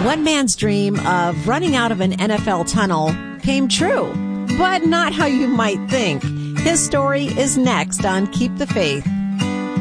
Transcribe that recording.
One man's dream of running out of an NFL tunnel came true, but not how you might think. His story is next on Keep the Faith.